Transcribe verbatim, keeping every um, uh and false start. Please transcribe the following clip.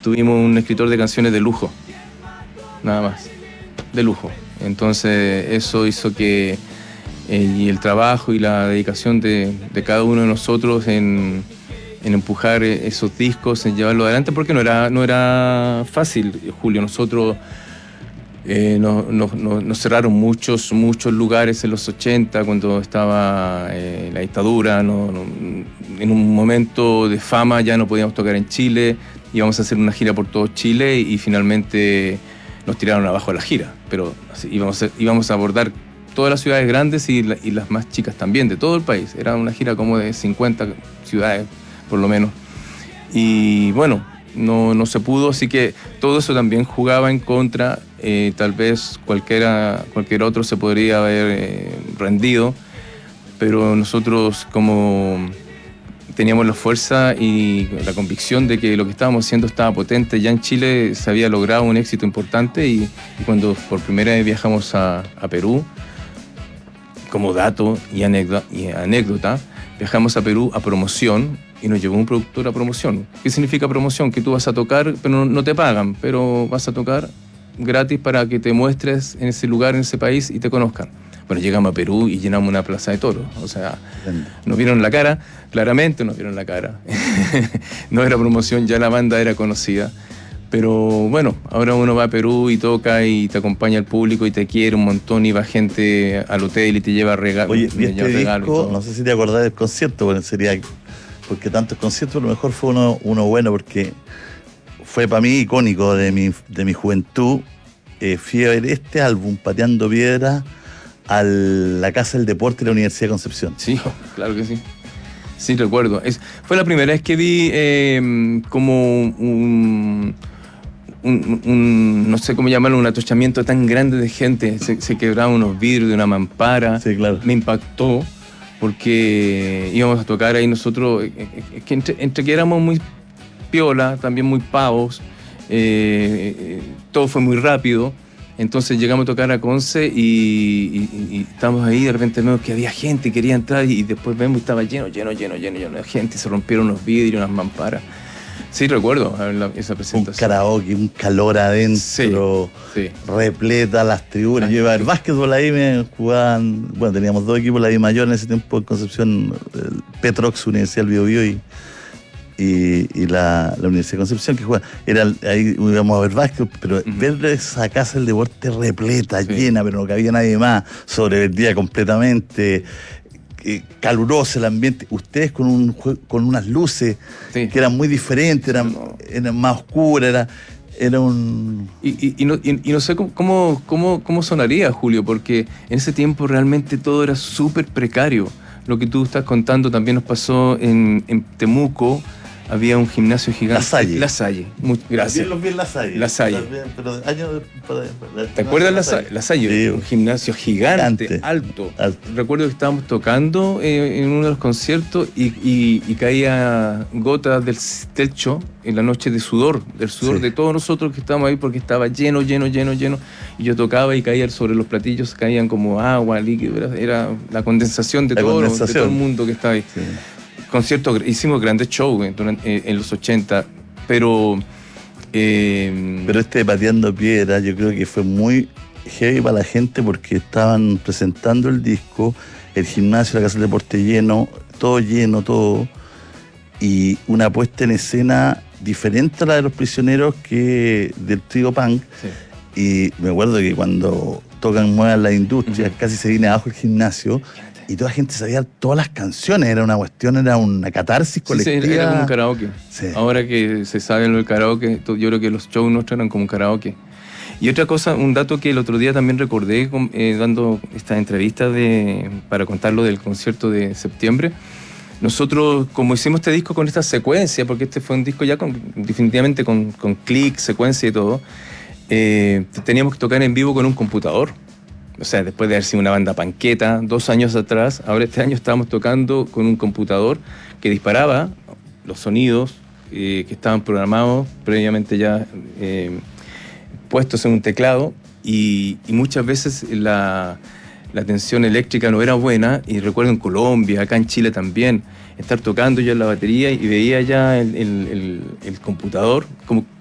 tuvimos un escritor de canciones de lujo, nada más, de lujo. Entonces eso hizo que eh, y el trabajo y la dedicación de, de cada uno de nosotros en, en empujar esos discos, en llevarlo adelante, porque no era, no era fácil, Julio. Nosotros eh, nos, nos, nos cerraron muchos, muchos lugares en los ochenta, cuando estaba eh, la dictadura. No, no, en un momento de fama ya no podíamos tocar en Chile, íbamos a hacer una gira por todo Chile y finalmente nos tiraron abajo la gira, pero así, íbamos, a, íbamos a abordar todas las ciudades grandes y, la, y las más chicas también, de todo el país. Era una gira como de cincuenta ciudades, por lo menos. Y bueno, no, no se pudo, así que todo eso también jugaba en contra. Eh, tal vez cualquiera, cualquier otro se podría haber eh, rendido, pero nosotros, como teníamos la fuerza y la convicción de que lo que estábamos haciendo estaba potente. Ya en Chile se había logrado un éxito importante y, y cuando por primera vez viajamos a, a Perú, como dato y anécdota, y anécdota, viajamos a Perú a promoción y nos llevó un productor a promoción. ¿Qué significa promoción? Que tú vas a tocar, pero no, no te pagan, pero vas a tocar gratis para que te muestres en ese lugar, en ese país y te conozcan. Bueno, llegamos a Perú y llenamos una plaza de toros. O sea, nos vieron la cara, claramente nos vieron la cara. No era promoción, ya la banda era conocida. Pero bueno, ahora uno va a Perú y toca y te acompaña el público y te quiere un montón y va gente al hotel y te lleva regalos. Oye, y este disco, no sé si te acordás del concierto, bueno, sería, porque tantos conciertos, a lo mejor fue uno, uno bueno, porque fue para mí icónico de mi, de mi juventud. Eh, fui a ver este álbum, Pateando Piedra, a la Casa del Deporte de la Universidad de Concepción. Sí, claro que sí. Sí, recuerdo. Es, fue la primera vez que vi eh, como un, un, un, no sé cómo llamarlo, un atochamiento tan grande de gente. Se, se quebraban unos vidrios de una mampara. Sí, claro. Me impactó porque íbamos a tocar ahí nosotros, eh, que entre, entre que éramos muy piola, también muy pavos, eh, eh, todo fue muy rápido. Entonces llegamos a tocar a Conce y, y, y estábamos ahí, de repente vemos que había gente, quería entrar y después vemos que estaba lleno, lleno, lleno, lleno, lleno de gente, se rompieron unos vidrios, unas mamparas. Sí, recuerdo la, esa presentación. Un karaoke, un calor adentro, sí, sí. Repleta las tribunas. Ah, yo iba a ver básquetbol ahí, me jugaban, bueno, teníamos dos equipos, la I Mayor en ese tiempo en Concepción, el Petrox, Universidad del Biobío y... y, y la, la Universidad de Concepción, que juega, era, ahí íbamos a ver básquet, pero uh-huh. ver esa Casa del Deporte repleta, sí. llena, pero no cabía nadie más, sobrevendida completamente, eh, caluroso el ambiente, ustedes con, un, con unas luces sí. que eran muy diferentes, eran, no. eran más oscuras, era... Era un... Y, y, y, no, y, y no sé cómo, cómo, cómo sonaría, Julio, porque en ese tiempo realmente todo era súper precario. Lo que tú estás contando también nos pasó en, en Temuco. Había un gimnasio gigante. La Salle. La Salle. Muy, gracias. También los vi en La Salle. La Salle. También, pero años después, ¿te acuerdas La Salle? La Salle, sí, un gimnasio gigante, gigante alto. alto. Recuerdo que estábamos tocando eh, en uno de los conciertos y, y, y caía gotas del techo en la noche de sudor, del sudor sí. de todos nosotros que estábamos ahí, porque estaba lleno, lleno, lleno, lleno. Y yo tocaba y caía sobre los platillos, caían como agua, líquido. Era, era la condensación de, la todo, condensación. de todo el mundo que estaba ahí. Sí. Conciertos, hicimos grandes shows en, en los ochenta, pero... Eh, pero este Pateando Piedra yo creo que fue muy heavy para la gente porque estaban presentando el disco, el gimnasio, la Casa del Deporte lleno, todo lleno, todo, y una puesta en escena diferente a la de Los Prisioneros que del trío punk. Sí. Y me acuerdo que cuando tocan Muevan la Industria, uh-huh. casi se viene abajo el gimnasio, y toda la gente sabía todas las canciones, era una cuestión, era una catarsis colectiva. Sí, era como un karaoke. Sí. Ahora que se sabe lo del karaoke, yo creo que los shows nuestros eran como un karaoke. Y otra cosa, un dato que el otro día también recordé eh, dando esta entrevista de, para contarlo del concierto de septiembre. Nosotros, como hicimos este disco con esta secuencia, porque este fue un disco ya con, definitivamente con, con clic, secuencia y todo, eh, teníamos que tocar en vivo con un computador. O sea, después de haber sido una banda panqueta dos años atrás, ahora este año estábamos tocando con un computador que disparaba los sonidos eh, que estaban programados previamente ya eh, puestos en un teclado y, y muchas veces la, la tensión eléctrica no era buena. Y recuerdo en Colombia, acá en Chile también, estar tocando yo en la batería y veía ya el, el, el, el computador como